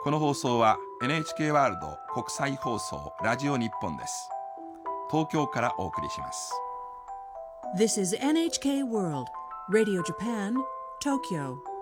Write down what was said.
この放送は NHK ワールド国際放送ラジオ日本です。東京からお送りします。 This is NHK World Radio Japan, Tokyo.